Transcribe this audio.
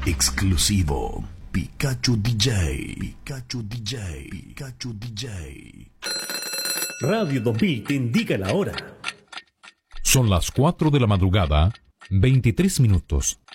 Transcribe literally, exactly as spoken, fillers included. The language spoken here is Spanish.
Exclusivo. Pikachu D J. Pikachu D J. Pikachu D J. Radio dos mil te indica la hora. Son las cuatro de la madrugada, veintitrés minutos.